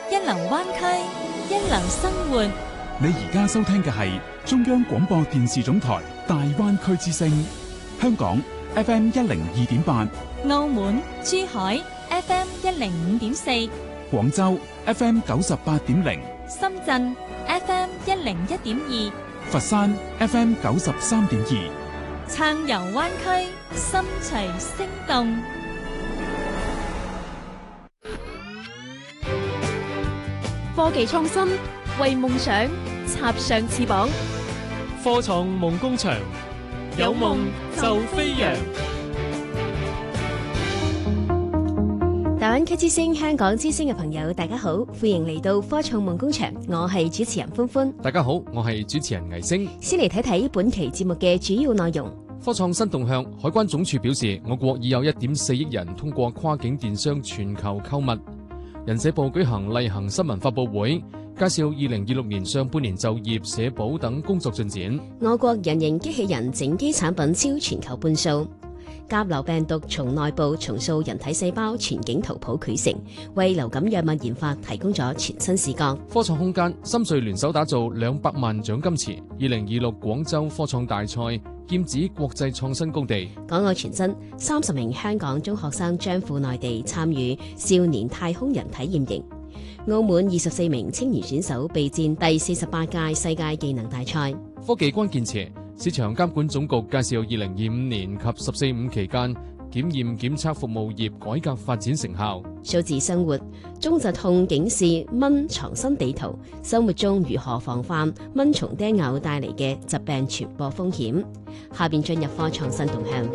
一流灣區，一流生活。 你而家收聽嘅係中央廣播電視總台大灣區之聲，香港 FM 102.8， 澳門、珠海 FM 105.4， 廣州 FM 98.0， 深圳 FM 101.2， 佛山 FM 93.2， 暢遊灣區，心隨聲動。 科技創新，為夢想插上翅膀。 科創夢工場，有夢就飛揚。 大灣區之聲、香港之聲嘅朋友，大家好，歡迎嚟到科創夢工場，我係主持人歡歡。 大家好，我係主持人倪星。 先嚟睇睇本期節目嘅主要內容。 科創新動向，海關總署表示，我國已有 1.4 億人通過跨境電商全球購物。人社部舉行例行新聞發佈會，介紹2026年上半年就業、社保等工作進展。 我國人形機器人整機產品超全球半數。甲流病毒從內部重塑人體細胞全景圖譜繪成，為流感藥物研發提供咗全新視角。 科創空間，深瑞聯手打造200萬獎金池。2026廣州科創大賽劍指國際創新高地。 港澳全真30名香港中學生將赴內地參與少年太空人體驗營。澳門24名青年選手備戰第48屆世界技能大賽。 科技關鍵詞，市場監管總局介紹2025年及十四五期間檢驗檢測服務業改革發展成效。 數字生活，中疾控警示蚊藏身地圖，生活中如何防範蚊蟲叮咬帶嚟嘅疾病傳播風險。下邊進入科創新動向，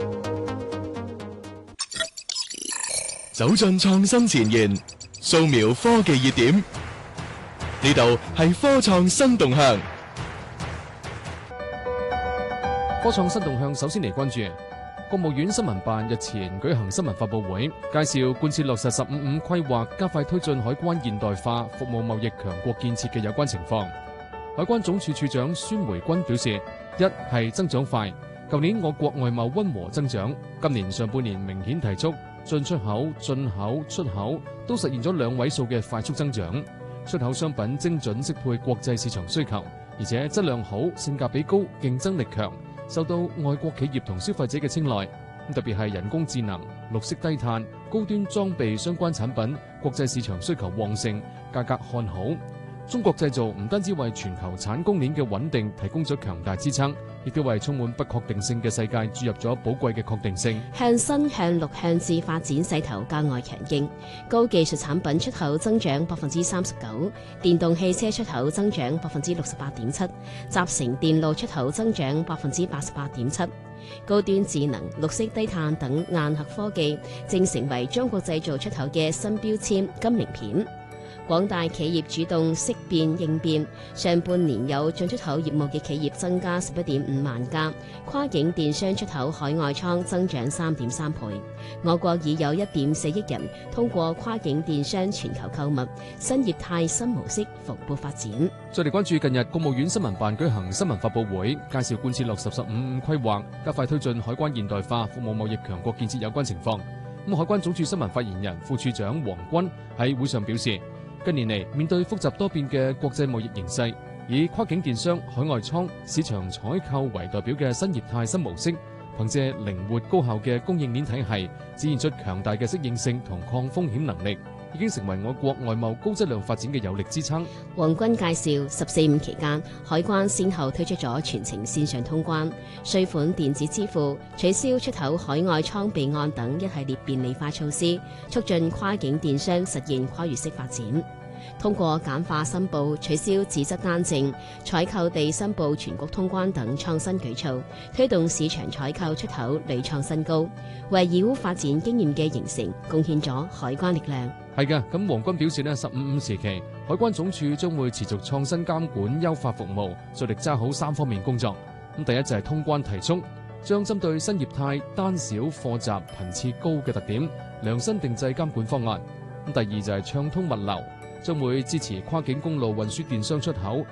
走進創新前沿，掃描科技熱點，呢度係科創新動向。 科創新動向，首先嚟關注國務院新聞辦日前舉行新聞發佈會，介紹貫徹落實15-5規劃，加快推進海關現代化、服務貿易強國建設嘅有關情況。海關總署署長孫梅君表示，一係增長快，舊年我國外貿溫和增長，今年上半年明顯提速，進出口、進口、出口都實現咗2位數嘅快速增長，出口商品精準適配國際市場需求，而且質量好、性價比高、競爭力強，受到外國企業同消費者嘅青睞。特別係人工智能、綠色低碳、高端裝備相關產品，國際市場需求旺盛，價格看好。中國製造唔單止為全球產供鏈嘅穩定提供咗強大支撐，亦都為充滿不確定性嘅世界注入咗寶貴嘅確定性。 向新、向綠、向智發展勢頭格外強勁，高技術產品出口增長39%，電動汽車出口增長68.7%，集成電路出口增長88.7%。高端智能、綠色低碳等硬核科技正成為中國製造出口嘅新標籤金名片。廣大企業主動識變應變，上半年有進出口業務嘅企業增加11.5萬家，跨境電商出口海外倉增長3.3倍。我國已有 1.4 億人通過跨境電商全球購物，新業態新模式蓬勃發展。 再嚟關注近日國務院新聞辦舉行新聞發佈會，介紹貫徹落實15-5規劃，加快推進海關現代化、服務貿易強國建設有關情況。海關總署新聞發言人、副署長黃軍喺會上表示，近年嚟，面對複雜多變嘅國際貿易形勢，以跨境電商、海外倉、市場採購為代表嘅新業態新模式，憑借靈活高效嘅供應鏈體系，展現出強大嘅適應性同抗風險能力，已經成為我國外貿高質量發展嘅有力支撐。 黃軍介紹14-5期間，海關先後推出咗全程線上通關、稅款電子支付、取消出口海外倉備案等一系列便利化措施，促進跨境電商實現跨越式發展。通過簡化申報、取消紙質單證、採購地申報全國通關等創新舉措，推動市場採購出口屢創新高，為義烏發展經驗嘅形成貢獻咗海關力量。 係嘅，咁黃軍表示呢，15-5時期，海關總署將會持續創新監管、優化服務，着力揸好3方面工作。第一就係通關提速，將針對新業態單少貨雜頻次高嘅特點，量身定製監管方案。第二就係暢通物流，將會支持跨境公路運輸電商出口